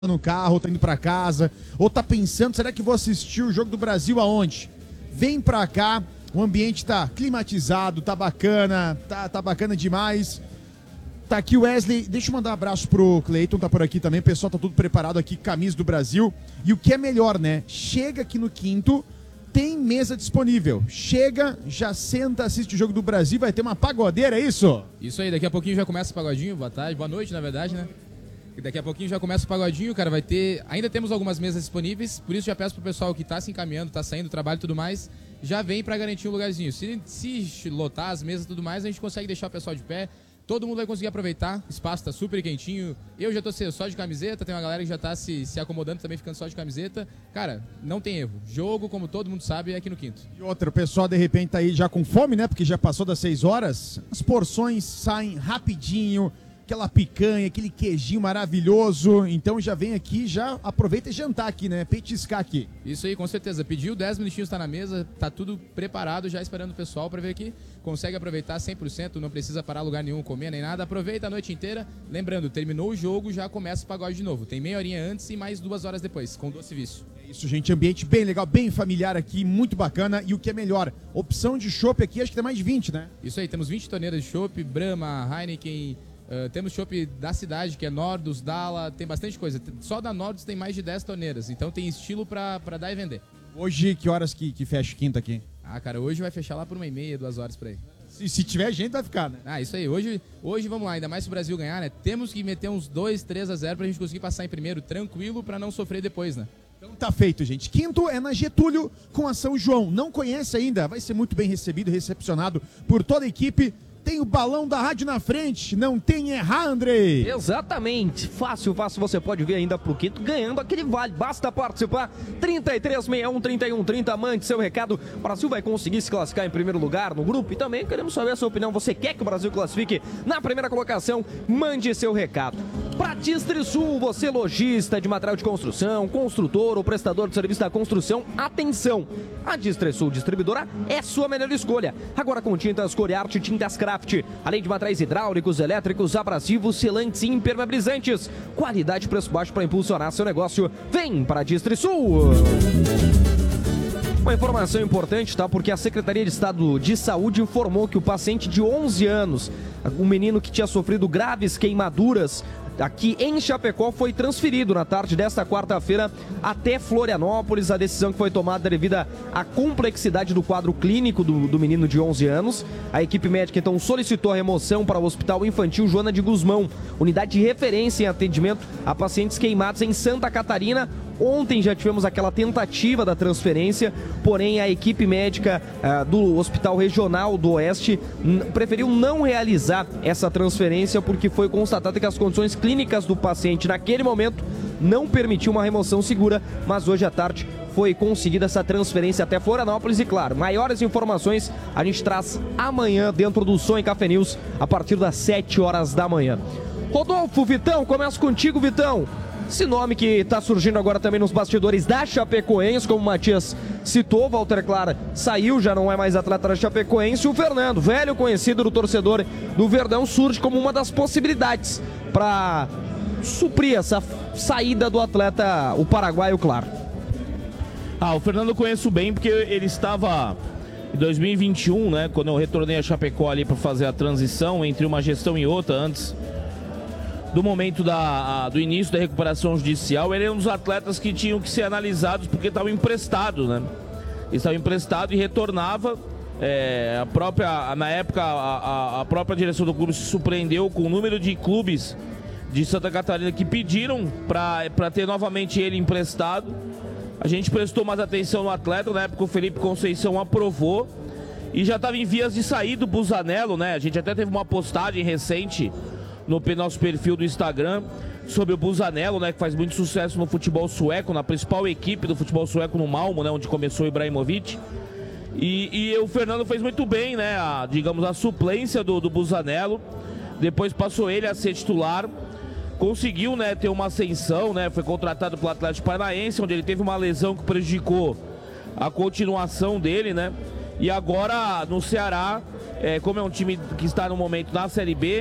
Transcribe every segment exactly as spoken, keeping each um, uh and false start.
no carro, tá indo pra casa, ou tá pensando, será que vou assistir o Jogo do Brasil aonde? Vem pra cá, o ambiente tá climatizado, tá bacana, tá, tá bacana demais. Tá aqui o Wesley, deixa eu mandar um abraço pro Cleiton, tá por aqui também, o pessoal tá tudo preparado aqui, camisa do Brasil. E o que é melhor, né? Chega aqui no Quinto, tem mesa disponível. Chega, já senta, assiste o Jogo do Brasil, vai ter uma pagodeira, é isso? Isso aí, daqui a pouquinho já começa o pagodinho, boa tarde, boa noite, na verdade, né? Daqui a pouquinho já começa o pagodinho, cara, vai ter... Ainda temos algumas mesas disponíveis, por isso já peço pro pessoal que tá se encaminhando, tá saindo do trabalho e tudo mais, já vem pra garantir um lugarzinho. Se, se lotar as mesas e tudo mais, a gente consegue deixar o pessoal de pé, todo mundo vai conseguir aproveitar, o espaço tá super quentinho, eu já tô só de camiseta, tem uma galera que já tá se, se acomodando também, ficando só de camiseta. Cara, não tem erro, jogo, como todo mundo sabe, é aqui no Quinto. E outra, o pessoal de repente tá aí já com fome, né, porque já passou das seis horas, as porções saem rapidinho, aquela picanha, aquele queijinho maravilhoso, então já vem aqui, já aproveita e jantar aqui, né, petiscar aqui. Isso aí, com certeza, pediu dez minutinhos, tá na mesa, tá tudo preparado, já esperando o pessoal pra ver que consegue aproveitar cem por cento, não precisa parar lugar nenhum, comer nem nada, aproveita a noite inteira, lembrando, terminou o jogo, já começa o pagode de novo, tem meia horinha antes e mais duas horas depois, com doce vício. É isso, gente, ambiente bem legal, bem familiar aqui, muito bacana, e o que é melhor, opção de chopp aqui, acho que tem mais de vinte, né? Isso aí, temos vinte torneiras de chopp, Brahma, Heineken... Uh, temos chopp da cidade, que é Nordus, Dala, tem bastante coisa. Só da Nordus tem mais de dez torneiras, então tem estilo pra, pra dar e vender. Hoje, que horas que, que fecha o Quinto aqui? Ah, cara, hoje vai fechar lá por uma e meia, duas horas por aí. Se, se tiver gente, vai ficar, né? Ah, isso aí. Hoje, hoje vamos lá, ainda mais se o Brasil ganhar, né? Temos que meter uns dois, três a zero pra gente conseguir passar em primeiro tranquilo pra não sofrer depois, né? Então tá feito, gente. Quinto é na Getúlio com a São João. Não conhece ainda? Vai ser muito bem recebido e recepcionado por toda a equipe. Tem o balão da rádio na frente, não tem errar, Andrei. Exatamente, fácil, fácil, você pode vir ainda pro Quinto ganhando aquele vale, basta participar, trinta e três, sessenta e um, trinta e um, trinta, mande seu recado, o Brasil vai conseguir se classificar em primeiro lugar no grupo e também queremos saber a sua opinião, você quer que o Brasil classifique na primeira colocação, mande seu recado. Pra Distrisul, você lojista de material de construção, construtor ou prestador de serviço da construção, atenção, a Distrisul distribuidora é sua melhor escolha, agora com tintas Coriarte, tintas Craft, além de materiais hidráulicos, elétricos, abrasivos, selantes e impermeabilizantes. Qualidade e preço baixo para impulsionar seu negócio. Vem para a Distrisul! Uma informação importante, tá? Porque a Secretaria de Estado de Saúde informou que o paciente de onze anos, um menino que tinha sofrido graves queimaduras aqui em Chapecó, foi transferido na tarde desta quarta-feira até Florianópolis. A decisão que foi tomada devido à complexidade do quadro clínico do, do menino de onze anos. A equipe médica então solicitou a remoção para o Hospital Infantil Joana de Guzmão, unidade de referência em atendimento a pacientes queimados em Santa Catarina. Ontem já tivemos aquela tentativa da transferência, porém a equipe médica uh, do Hospital Regional do Oeste preferiu não realizar essa transferência porque foi constatado que as condições clínicas do paciente naquele momento não permitiu uma remoção segura, mas hoje à tarde foi conseguida essa transferência até Florianópolis e, claro, maiores informações a gente traz amanhã dentro do Som em Café News a partir das sete horas da manhã. Rodolfo, Vitão, começo contigo, Vitão. Esse nome que está surgindo agora também nos bastidores da Chapecoense, como o Matias citou, Walter Clara saiu, já não é mais atleta da Chapecoense. O Fernando, velho conhecido do torcedor do Verdão, surge como uma das possibilidades para suprir essa saída do atleta, o paraguaio, claro. Ah, o Fernando eu conheço bem porque ele estava em dois mil e vinte e um, né, quando eu retornei a Chapecó ali para fazer a transição entre uma gestão e outra, antes do momento da, do início da recuperação judicial. Ele é um dos atletas que tinham que ser analisados porque estavam emprestados, né? Estava emprestado e retornava. É, a própria, na época, a, a, a própria direção do clube se surpreendeu com o número de clubes de Santa Catarina que pediram para ter novamente ele emprestado. A gente prestou mais atenção no atleta, na época o Felipe Conceição aprovou e já estava em vias de sair do Busanello, né? A gente até teve uma postagem recente no nosso perfil do Instagram sobre o Busanello, né, que faz muito sucesso no futebol sueco, na principal equipe do futebol sueco no Malmo, né, onde começou o Ibrahimovic. E, e o Fernando fez muito bem, né, a, digamos, a suplência do, do Busanello. Depois passou ele a ser titular, conseguiu, né, ter uma ascensão, né, foi contratado pelo Atlético Paranaense, onde ele teve uma lesão que prejudicou a continuação dele, né. E agora no Ceará, é, como é um time que está no momento na Série B,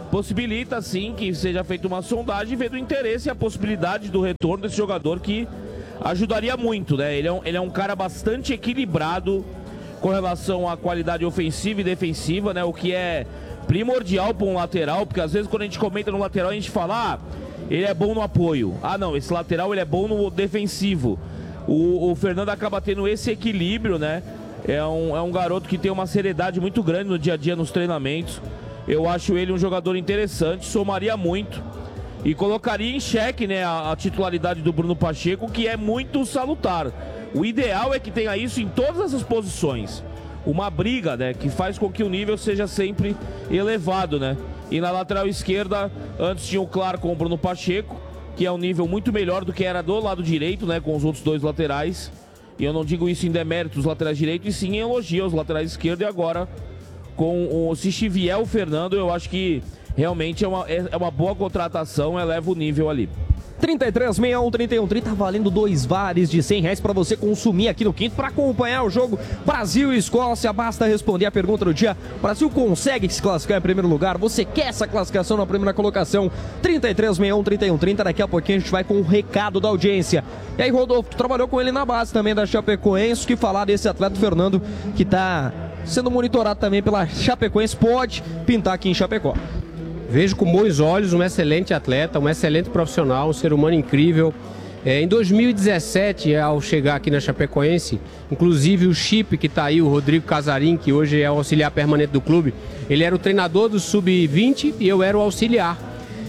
possibilita sim que seja feita uma sondagem vendo o interesse e a possibilidade do retorno desse jogador que ajudaria muito, né? Ele é um, ele é um cara bastante equilibrado com relação à qualidade ofensiva e defensiva, né? O que é primordial para um lateral, porque às vezes quando a gente comenta no lateral a gente fala, ah, ele é bom no apoio. Ah não, esse lateral ele é bom no defensivo. O, o Fernando acaba tendo esse equilíbrio, né? É um, é um garoto que tem uma seriedade muito grande no dia a dia, nos treinamentos. Eu acho ele um jogador interessante, somaria muito e colocaria em xeque, né, a, a titularidade do Bruno Pacheco, que é muito salutar. O ideal é que tenha isso em todas essas posições. Uma briga, né, que faz com que o nível seja sempre elevado, né? E na lateral esquerda, antes tinha o Clark com o Bruno Pacheco, que é um nível muito melhor do que era do lado direito, né, com os outros dois laterais. E eu não digo isso em demérito dos laterais direitos, e sim em elogio aos laterais esquerdos. E agora, com o, se vier o Fernando, eu acho que realmente é uma, é uma boa contratação, eleva o nível ali. trinta e três, sessenta e um, trinta e um, trinta, valendo dois vales de cem reais para você consumir aqui no Quinto para acompanhar o jogo Brasil e Escócia. Basta responder a pergunta do dia. O Brasil consegue se classificar em primeiro lugar? Você quer essa classificação na primeira colocação? trinta e três, sessenta e um, trinta e um, trinta. Daqui a pouquinho a gente vai com o recado da audiência. E aí, Rodolfo, tu trabalhou com ele na base também da Chapecoense. O que falar desse atleta Fernando que está sendo monitorado também pela Chapecoense? Pode pintar aqui em Chapecó. Vejo com bons olhos um excelente atleta, um excelente profissional, um ser humano incrível. É, em dois mil e dezessete, ao chegar aqui na Chapecoense, inclusive o Chip, que está aí, o Rodrigo Casarim, que hoje é o auxiliar permanente do clube, ele era o treinador do sub vinte e eu era o auxiliar.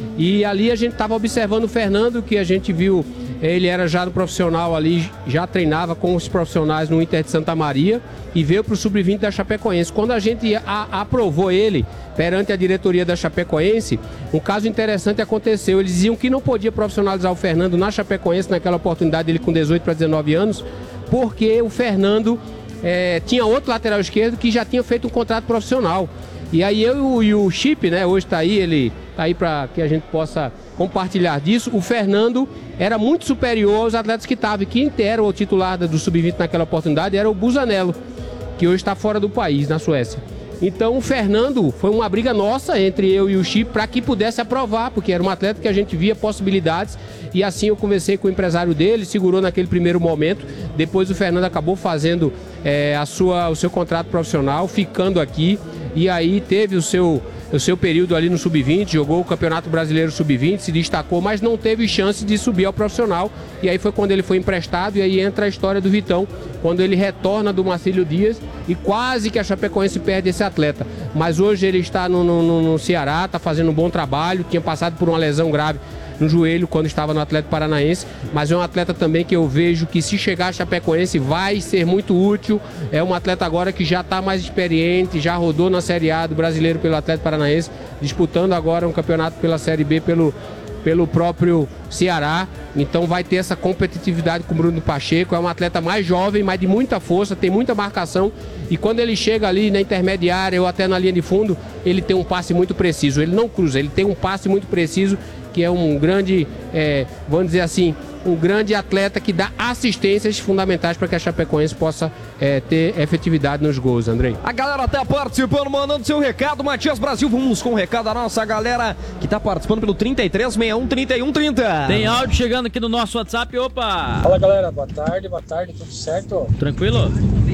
E ali a gente estava observando o Fernando, que a gente viu, ele era já no profissional ali, já treinava com os profissionais no Inter de Santa Maria e veio para o sub vinte da Chapecoense. Quando a gente a, aprovou ele perante a diretoria da Chapecoense, um caso interessante aconteceu. Eles diziam que não podia profissionalizar o Fernando na Chapecoense naquela oportunidade, ele com dezoito para dezenove anos, porque o Fernando é, tinha outro lateral esquerdo que já tinha feito um contrato profissional. E aí eu e o Chip, né, hoje está aí, ele está aí para que a gente possa compartilhar disso. O Fernando era muito superior aos atletas que estavam. E quem era o titular do sub vinte naquela oportunidade era o Busanello, que hoje está fora do país, na Suécia. Então o Fernando foi uma briga nossa entre eu e o Chip para que pudesse aprovar, porque era um atleta que a gente via possibilidades. E assim eu conversei com o empresário dele, segurou naquele primeiro momento. Depois o Fernando acabou fazendo é, a sua, o seu contrato profissional, ficando aqui. E aí teve o seu, o seu período ali no sub vinte, jogou o Campeonato Brasileiro sub vinte, se destacou, mas não teve chance de subir ao profissional. E aí foi quando ele foi emprestado, e aí entra a história do Vitão, quando ele retorna do Marcílio Dias e quase que a Chapecoense perde esse atleta. Mas hoje ele está no, no, no Ceará, está fazendo um bom trabalho, tinha passado por uma lesão grave no joelho quando estava no Atlético Paranaense, mas é um atleta também que eu vejo que se chegar a Chapecoense vai ser muito útil. É um atleta agora que já está mais experiente, já rodou na Série A do Brasileiro pelo Atlético Paranaense, disputando agora um campeonato pela Série B pelo, pelo próprio Ceará. Então vai ter essa competitividade com o Bruno Pacheco. É um atleta mais jovem, mas de muita força, tem muita marcação, e quando ele chega ali na intermediária ou até na linha de fundo, ele tem um passe muito preciso. Ele não cruza, ele tem um passe muito preciso, que é um grande, é, vamos dizer assim, um grande atleta que dá assistências fundamentais para que a Chapecoense possa é, ter efetividade nos gols, Andrei. A galera tá participando, mandando seu recado. Matias Brasil, vamos com o recado da nossa galera que tá participando pelo trinta e três, sessenta e um, trinta e um, trinta. Tem áudio chegando aqui no nosso WhatsApp, opa! Fala galera, boa tarde, boa tarde, tudo certo? Tranquilo?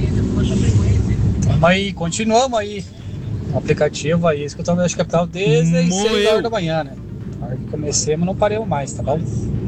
Vamos aí, continuamos aí. O aplicativo aí, escutando a capital desde as seis horas da manhã, né? Na hora que comecemos, não paremos mais, tá bom?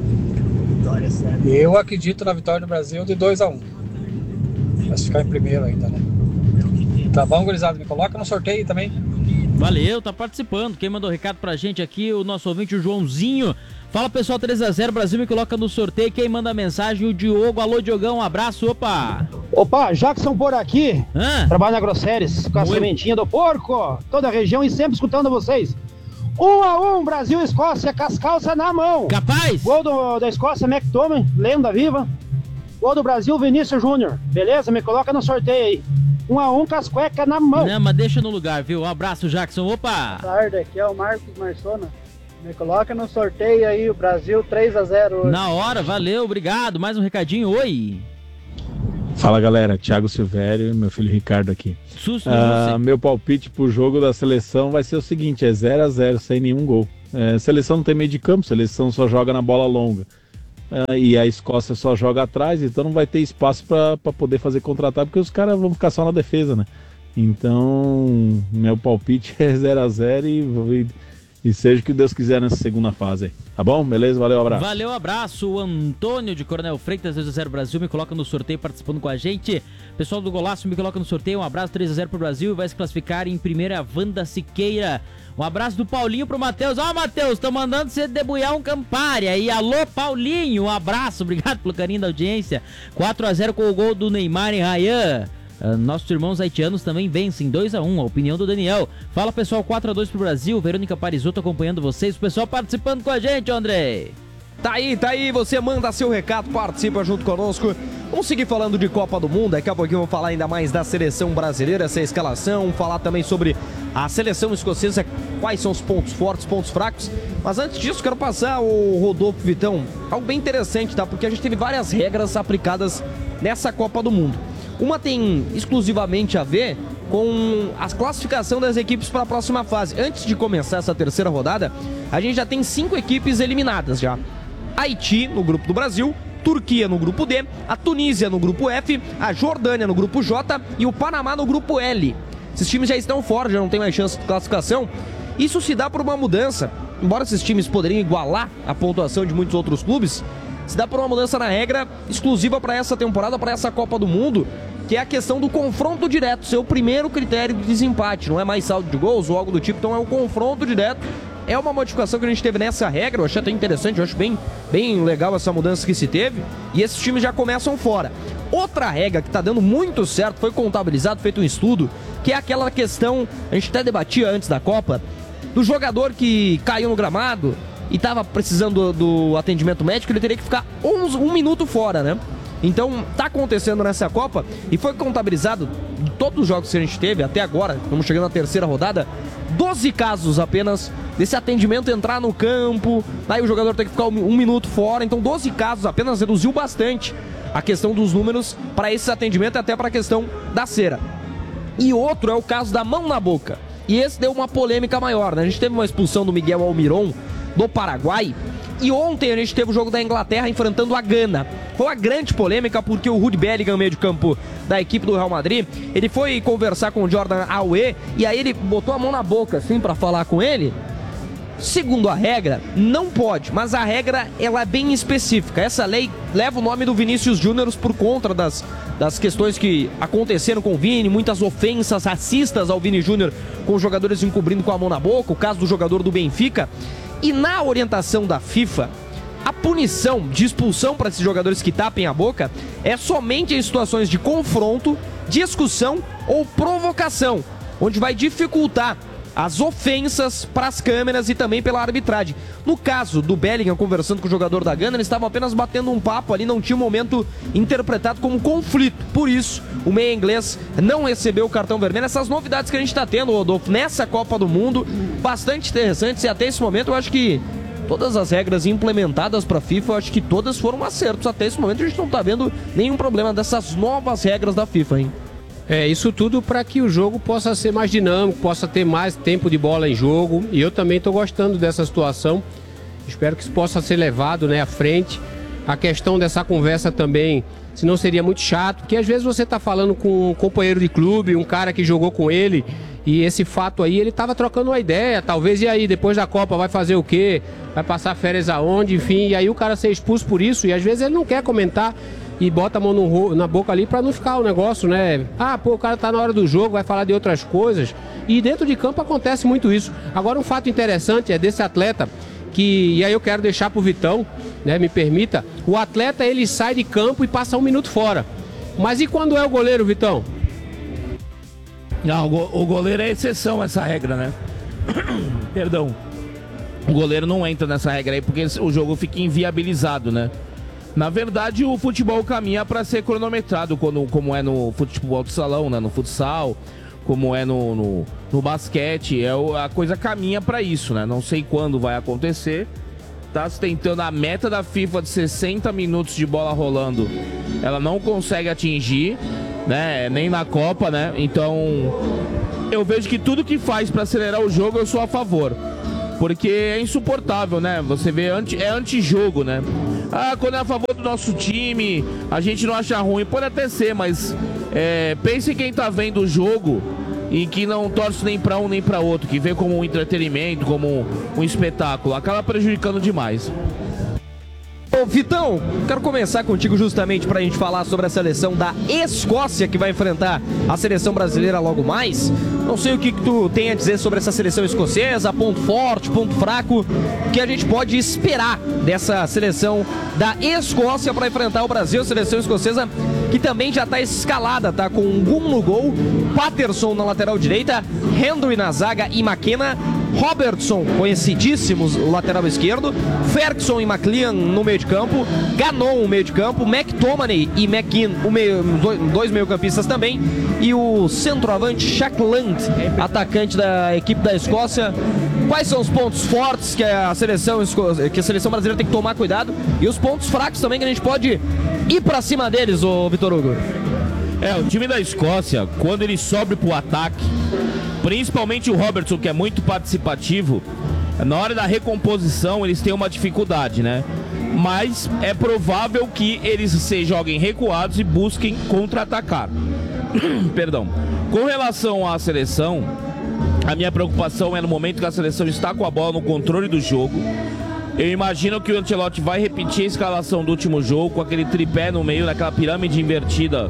Eu acredito na vitória do Brasil de dois a um. Vai ficar em primeiro ainda, né? Tá bom, gurizada? Me coloca no sorteio também. Valeu, tá participando. Quem mandou recado pra gente aqui, o nosso ouvinte, o Joãozinho. Fala pessoal, três a zero, Brasil, me coloca no sorteio. Quem manda mensagem, o Diogo. Alô, Diogão, um abraço, opa. Opa, Jackson por aqui. Hã? Trabalho na Grosseries, com a sementinha do porco. Toda a região e sempre escutando vocês. Um a um, Brasil e Escócia, com as calças na mão. Capaz? Gol do, da Escócia, McTominay, lenda viva. Gol do Brasil, Vinícius Júnior. Beleza? Me coloca no sorteio aí. Um a um, com as cuecas na mão. Não, mas deixa no lugar, viu? Um abraço, Jackson, opa. Boa tarde, aqui é o Marcos Marsona. Me coloca no sorteio aí, o Brasil três a zero hoje. Na hora, valeu, obrigado. Mais um recadinho, oi. Fala galera, Thiago Silvério e meu filho Ricardo aqui. Susto, uh, meu palpite pro jogo da seleção vai ser o seguinte, é zero a zero sem nenhum gol. É, seleção não tem meio de campo, seleção só joga na bola longa. Uh, e a Escócia só joga atrás, então não vai ter espaço para poder fazer contra-ataque, porque os caras vão ficar só na defesa, né? Então, meu palpite é zero a zero e, e, e seja o que Deus quiser nessa segunda fase aí. Tá bom? Beleza? Valeu, abraço. Valeu, abraço. O Antônio de Coronel Freitas, dois a zero Brasil, me coloca no sorteio participando com a gente. Pessoal do Golaço me coloca no sorteio. Um abraço, três a zero pro Brasil. Vai se classificar em primeira a Wanda Siqueira. Um abraço do Paulinho pro Matheus. Ó, oh, Matheus, tô mandando você debulhar um Campari aí. Alô, Paulinho, um abraço. Obrigado pelo carinho da audiência. quatro a zero com o gol do Neymar em Rayan. Uh, nossos irmãos haitianos também vencem dois a um, a opinião do Daniel. Fala pessoal, quatro a dois pro Brasil. Verônica Parisotto acompanhando vocês. O pessoal participando com a gente, André. Tá aí, tá aí, você manda seu recado, participa junto conosco. Vamos seguir falando de Copa do Mundo, daqui a pouquinho vamos falar ainda mais da seleção brasileira, essa escalação, falar também sobre a seleção escocesa, quais são os pontos fortes, pontos fracos. Mas antes disso, quero passar o Rodolfo Vitão, algo bem interessante, tá? Porque a gente teve várias regras aplicadas nessa Copa do Mundo. Uma tem exclusivamente a ver com a classificação das equipes para a próxima fase. Antes de começar essa terceira rodada, a gente já tem cinco equipes eliminadas já. Haiti no grupo do Brasil, Turquia no grupo D, a Tunísia no grupo F, a Jordânia no grupo J e o Panamá no grupo L. Esses times já estão fora, já não tem mais chance de classificação. Isso se dá por uma mudança. Embora esses times poderiam igualar a pontuação de muitos outros clubes, se dá por uma mudança na regra exclusiva para essa temporada, para essa Copa do Mundo, que é a questão do confronto direto, ser o primeiro critério de desempate. Não é mais saldo de gols ou algo do tipo, então é o confronto direto. É uma modificação que a gente teve nessa regra, eu achei até interessante, eu acho bem, bem legal essa mudança que se teve, e esses times já começam fora. Outra regra que está dando muito certo, foi contabilizado, feito um estudo, que é aquela questão, a gente até debatia antes da Copa, do jogador que caiu no gramado e estava precisando do, do atendimento médico, ele teria que ficar um, um minuto fora, né? Então, tá acontecendo nessa Copa e foi contabilizado de todos os jogos que a gente teve até agora, estamos chegando na terceira rodada, doze casos apenas desse atendimento entrar no campo, aí o jogador tem que ficar um, um minuto fora, então doze casos apenas, reduziu bastante a questão dos números para esse atendimento e até para a questão da cera. E outro é o caso da mão na boca, e esse deu uma polêmica maior, né? A gente teve uma expulsão do Miguel Almiron do Paraguai, e ontem a gente teve o jogo da Inglaterra enfrentando a Gana. Foi uma grande polêmica porque o Jude Bellingham, meio de campo da equipe do Real Madrid, ele foi conversar com o Jordan Ayew e aí ele botou a mão na boca assim pra falar com ele. Segundo a regra, não pode, mas a regra ela é bem específica. Essa lei leva o nome do Vinícius Júnior por conta das, das questões que aconteceram com o Vini, muitas ofensas racistas ao Vini Júnior com os jogadores encobrindo com a mão na boca, o caso do jogador do Benfica. E na orientação da FIFA, a punição de expulsão para esses jogadores que tapem a boca é somente em situações de confronto, discussão ou provocação, onde vai dificultar as ofensas para as câmeras e também pela arbitragem. No caso do Bellingham conversando com o jogador da Gana, eles estavam apenas batendo um papo ali, não tinha um momento interpretado como conflito. Por isso, o meia inglês não recebeu o cartão vermelho. Essas novidades que a gente está tendo, Rodolfo, nessa Copa do Mundo, bastante interessantes, e até esse momento eu acho que todas as regras implementadas para a FIFA, eu acho que todas foram acertos. Até esse momento a gente não está vendo nenhum problema dessas novas regras da FIFA, hein? É, isso tudo para que o jogo possa ser mais dinâmico, possa ter mais tempo de bola em jogo, e eu também estou gostando dessa situação. Espero que isso possa ser levado, né, à frente. A questão dessa conversa também, senão seria muito chato, porque às vezes você está falando com um companheiro de clube, um cara que jogou com ele, e esse fato aí, ele estava trocando uma ideia, talvez, e aí, depois da Copa, vai fazer o quê? Vai passar férias aonde? Enfim, e aí o cara ser expulso por isso, e às vezes ele não quer comentar, e bota a mão no, na boca ali pra não ficar o negócio, né? Ah, pô, o cara tá na hora do jogo, vai falar de outras coisas. E dentro de campo acontece muito isso. Agora, um fato interessante é desse atleta, que, e aí eu quero deixar pro Vitão, né, me permita, o atleta, ele sai de campo e passa um minuto fora. Mas e quando é o goleiro, Vitão? Não, o goleiro é exceção essa regra, né? Perdão. O goleiro não entra nessa regra aí porque o jogo fica inviabilizado, né? Na verdade, o futebol caminha para ser cronometrado, quando, como é no futebol de salão, né? No futsal, como é no, no, no basquete. É, a coisa caminha para isso, né? Não sei quando vai acontecer, tá tentando a meta da FIFA de sessenta minutos de bola rolando. Ela não consegue atingir, né? Nem na Copa, né? Então, eu vejo que tudo que faz para acelerar o jogo, eu sou a favor. Porque é insuportável, né? Você vê, anti, é antijogo, né? Ah, quando é a favor do nosso time, a gente não acha ruim. Pode até ser, mas é, pense em quem tá vendo o jogo e que não torce nem pra um nem pra outro, que vê como um entretenimento, como um, um espetáculo. Acaba prejudicando demais. Ô Vitão, quero começar contigo justamente para a gente falar sobre a seleção da Escócia que vai enfrentar a seleção brasileira logo mais. Não sei o que, que tu tem a dizer sobre essa seleção escocesa, ponto forte, ponto fraco, o que a gente pode esperar dessa seleção da Escócia para enfrentar o Brasil, seleção escocesa que também já está escalada, tá? Com Gum no gol, Patterson na lateral direita, Hendry na zaga e McKenna, Robertson, conhecidíssimos, lateral esquerdo, Ferguson e McLean no meio de campo, Gannon no meio de campo, McTominay e McKean, o meio, dois meio-campistas também, e o centroavante Shackland, atacante da equipe da Escócia. Quais são os pontos fortes que a seleção, que a seleção brasileira tem que tomar cuidado e os pontos fracos também que a gente pode ir pra cima deles, ô Vitor Hugo? É, o time da Escócia, quando ele sobe pro ataque, principalmente o Robertson, que é muito participativo, na hora da recomposição eles têm uma dificuldade, né? Mas é provável que eles se joguem recuados e busquem contra-atacar. Perdão. Com relação à seleção, a minha preocupação é no momento que a seleção está com a bola no controle do jogo. Eu imagino que o Ancelotti vai repetir a escalação do último jogo, com aquele tripé no meio, naquela pirâmide invertida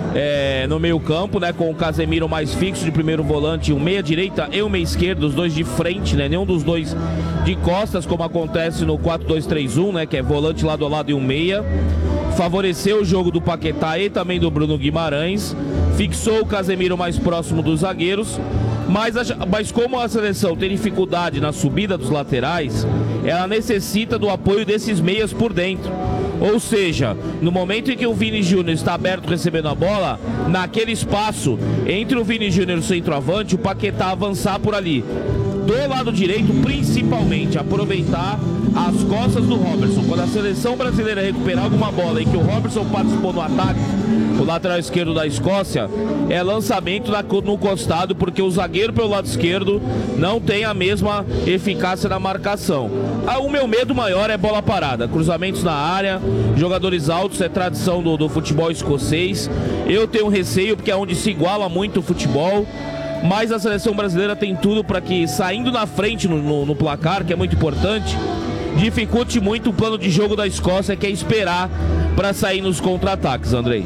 é, no meio campo, né? Com o Casemiro mais fixo de primeiro volante, um meia direita e um meia esquerda, os dois de frente, né? Nenhum dos dois de costas, como acontece no quatro dois três um, né? Que é volante lado a lado e um meia. Favoreceu o jogo do Paquetá e também do Bruno Guimarães. Fixou o Casemiro mais próximo dos zagueiros. Mas, mas como a seleção tem dificuldade na subida dos laterais, ela necessita do apoio desses meias por dentro. Ou seja, no momento em que o Vini Júnior está aberto recebendo a bola, naquele espaço entre o Vini Júnior e o centroavante, o Paquetá avançar por ali. Do lado direito, principalmente, aproveitar as costas do Robertson. Quando a seleção brasileira recuperar alguma bola em que o Robertson participou no ataque, o lateral esquerdo da Escócia, é lançamento no costado, porque o zagueiro pelo lado esquerdo não tem a mesma eficácia na marcação. Ah, o meu medo maior é bola parada, cruzamentos na área, jogadores altos, é tradição do, do futebol escocês. Eu tenho receio porque é onde se iguala muito o futebol. Mas a seleção brasileira tem tudo para que, saindo na frente no, no, no placar, que é muito importante, dificulte muito o plano de jogo da Escócia, que é esperar para sair nos contra-ataques, Andrei.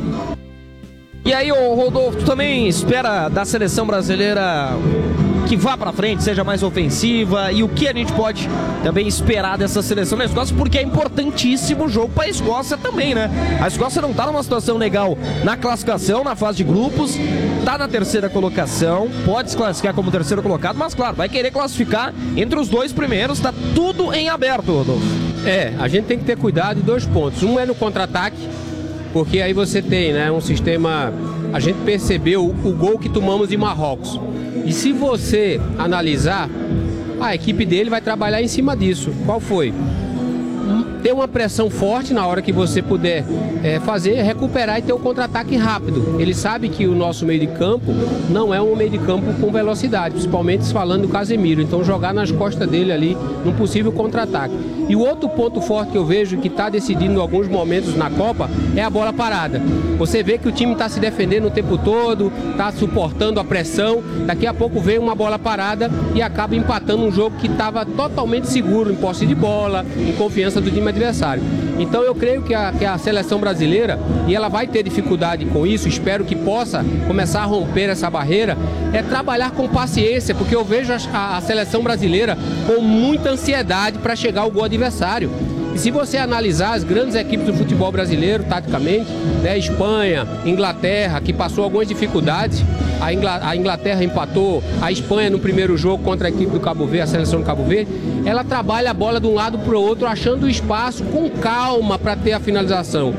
E aí, ô Rodolfo, tu também espera da seleção brasileira que vá pra frente, seja mais ofensiva, e o que a gente pode também esperar dessa seleção da Escócia, porque é importantíssimo o jogo pra Escócia também, né? A Escócia não tá numa situação legal na classificação, na fase de grupos, tá na terceira colocação, pode se classificar como terceiro colocado, mas claro, vai querer classificar entre os dois primeiros, tá tudo em aberto, Rodolfo. É, a gente tem que ter cuidado em dois pontos. Um é no contra-ataque, porque aí você tem, né, um sistema... A gente percebeu o gol que tomamos de Marrocos. E se você analisar, a equipe dele vai trabalhar em cima disso. Qual foi? Ter uma pressão forte na hora que você puder é, fazer, recuperar e ter um contra-ataque rápido. Ele sabe que o nosso meio de campo não é um meio de campo com velocidade, principalmente falando do Casemiro. Então jogar nas costas dele ali num possível contra-ataque. E o outro ponto forte que eu vejo que está decidindo em alguns momentos na Copa é a bola parada. Você vê que o time está se defendendo o tempo todo, está suportando a pressão, daqui a pouco vem uma bola parada e acaba empatando um jogo que estava totalmente seguro em posse de bola, em confiança do time adversário. Então eu creio que a, que a seleção brasileira, e ela vai ter dificuldade com isso, espero que possa começar a romper essa barreira, é trabalhar com paciência, porque eu vejo a, a seleção brasileira com muita ansiedade para chegar ao gol adversário. E se você analisar as grandes equipes do futebol brasileiro, taticamente, né, Espanha, Inglaterra, que passou algumas dificuldades, a, Ingl a Inglaterra empatou, a Espanha no primeiro jogo contra a equipe do Cabo Verde, a seleção do Cabo Verde, ela trabalha a bola de um lado para o outro, achando o espaço com calma para ter a finalização.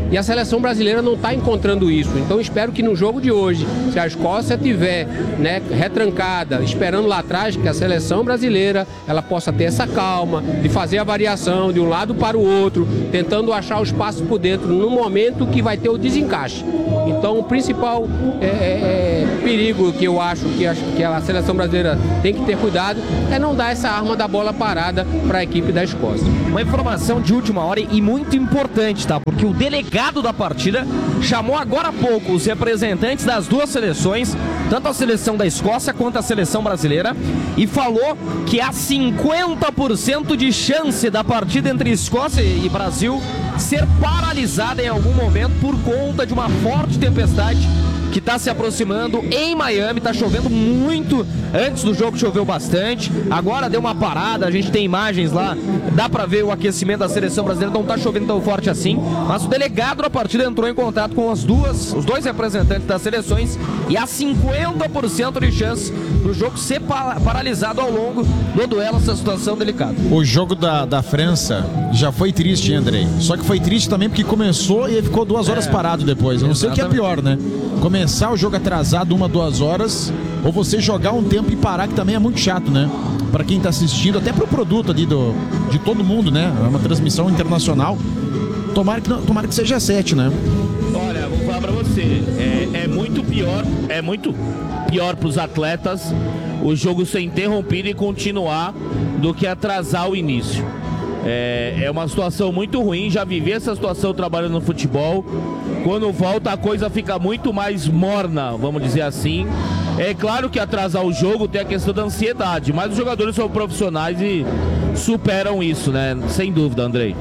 E a seleção brasileira não está encontrando isso. Então espero que no jogo de hoje, se a Escócia tiver, né, retrancada, esperando lá atrás, que a seleção brasileira ela possa ter essa calma de fazer a variação de um lado para o outro, tentando achar o espaço por dentro no momento que vai ter o desencaixe. Então o principal é, é, é, perigo que eu acho que, a, que a seleção brasileira tem que ter cuidado é não dar essa arma da bola parada para a equipe da Escócia. Uma informação de última hora e muito importante, tá? Porque o delegado da partida chamou agora há pouco os representantes das duas seleções, tanto a seleção da Escócia quanto a seleção brasileira, e falou que há cinquenta por cento de chance da partida entre Escócia e Brasil ser paralisada em algum momento por conta de uma forte tempestade que está se aproximando em Miami. Está chovendo muito, antes do jogo choveu bastante, agora deu uma parada, a gente tem imagens lá, dá para ver o aquecimento da seleção brasileira, não está chovendo tão forte assim, mas o delegado da partida entrou em contato com as duas, os dois representantes das seleções, e há cinquenta por cento de chance do jogo ser pa paralisado ao longo do duelo, essa situação delicada. O jogo da, da França já foi triste, hein, Andrei? Só que foi triste também porque começou e ficou duas horas é, parado depois. Eu não sei o que é pior, né? Começar o jogo atrasado uma, duas horas, ou você jogar um tempo e parar, que também é muito chato, né? Pra quem tá assistindo, até pro produto ali do, de todo mundo, né? É uma transmissão internacional. Tomara que, tomara que seja sete, né? Olha, vou falar pra você, é, é muito pior, é muito pior pros atletas o jogo ser interrompido e continuar do que atrasar o início. É, é uma situação muito ruim, já vivi essa situação trabalhando no futebol. Quando volta a coisa fica muito mais morna, vamos dizer assim. É claro que atrasar o jogo tem a questão da ansiedade, mas os jogadores são profissionais e superam isso, né? Sem dúvida, Andrei.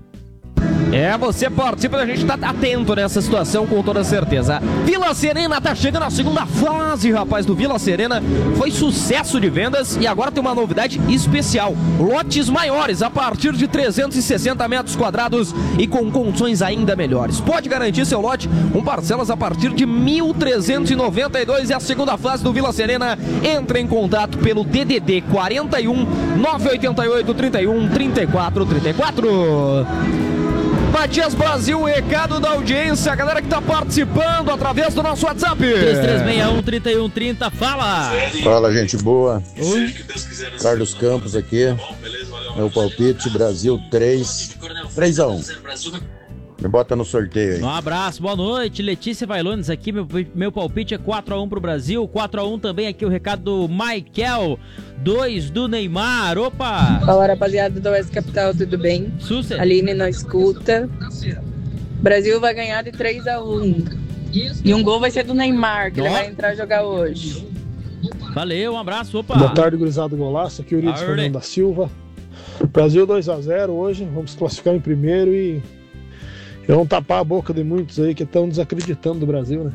É, você participa, a gente tá atento nessa situação com toda certeza. Vila Serena tá chegando à segunda fase, rapaz, do Vila Serena. Foi sucesso de vendas e agora tem uma novidade especial. Lotes maiores, a partir de trezentos e sessenta metros quadrados e com condições ainda melhores. Pode garantir seu lote com parcelas a partir de mil trezentos e noventa e dois. É a segunda fase do Vila Serena. Entre em contato pelo D D D quarenta e um, nove oito oito, trinta e um, trinta e quatro, trinta e quatro. Matias Brasil, o recado da audiência, a galera que tá participando através do nosso WhatsApp. três três seis um, trinta e um trinta, fala! Fala, gente boa. Oi. Carlos Campos aqui. Meu palpite, Brasil três, três a um. Me bota no sorteio aí. Um abraço, boa noite. Letícia Vailones aqui, meu, meu palpite é quatro a um pro Brasil, quatro a um também aqui o recado do Michael, dois do Neymar, opa! Fala, rapaziada do Oeste Capital, tudo bem? Sucesso. Aline na escuta. Brasil vai ganhar de três a um. E um gol vai ser do Neymar, que Nossa. Ele vai entrar jogar hoje. Valeu, um abraço, opa! Boa tarde, gurizado Golaço, aqui o Urides Fernando da Silva. Brasil dois a zero hoje, vamos classificar em primeiro e vamos tapar a boca de muitos aí que estão desacreditando do Brasil, né?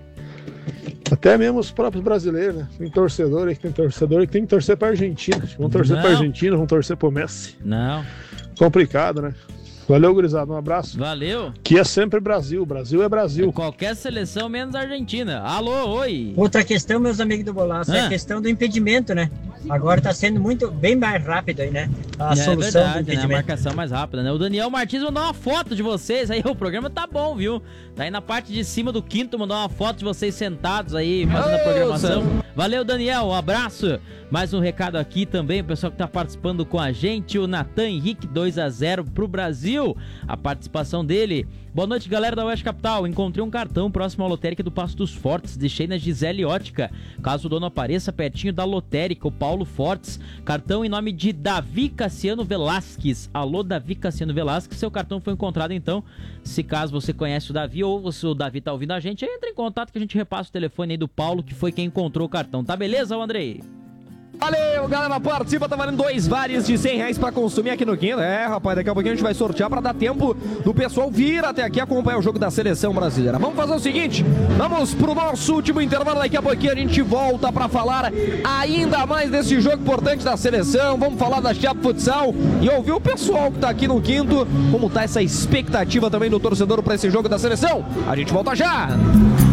Até mesmo os próprios brasileiros, né? Tem torcedor aí que tem torcedor que tem que torcer pra Argentina. Vão torcer Não. pra Argentina, vão torcer pro Messi. Não. Complicado, né? Valeu, gurizada. Um abraço. Valeu. Que é sempre Brasil. Brasil é Brasil. É qualquer seleção menos Argentina. Alô, oi. Outra questão, meus amigos do Golaço, ah. é a questão do impedimento, né? Agora tá sendo muito, bem mais rápido aí, né? A é solução verdade, do impedimento. Né? A marcação mais rápida, né? O Daniel Martins mandou uma foto de vocês aí. O programa tá bom, viu? Tá aí na parte de cima do quinto, mandou uma foto de vocês sentados aí, fazendo a programação. Valeu, Daniel. Um abraço. Mais um recado aqui também, o pessoal que tá participando com a gente, o Natan Henrique, dois a zero pro Brasil. A participação dele. Boa noite, galera da Oeste Capital. Encontrei um cartão próximo à lotérica do Passo dos Fortes. Deixei na Gisele Ótica. Caso o dono apareça pertinho da lotérica, o Paulo Fortes. Cartão em nome de Davi Cassiano Velasquez. Alô, Davi Cassiano Velasquez. Seu cartão foi encontrado, então. Se caso você conhece o Davi ou se o Davi tá ouvindo a gente, entre em contato que a gente repassa o telefone aí do Paulo, que foi quem encontrou o cartão. Tá beleza, Andrei? Valeu, galera, participa, tá valendo dois vales de cem reais pra consumir aqui no Quinto. É, rapaz, daqui a pouquinho a gente vai sortear pra dar tempo do pessoal vir até aqui acompanhar o jogo da seleção brasileira. Vamos fazer o seguinte, vamos pro nosso último intervalo, daqui a pouquinho a gente volta pra falar ainda mais desse jogo importante da seleção, vamos falar da Chape Futsal e ouvir o pessoal que tá aqui no Quinto, como tá essa expectativa também do torcedor pra esse jogo da seleção. A gente volta já!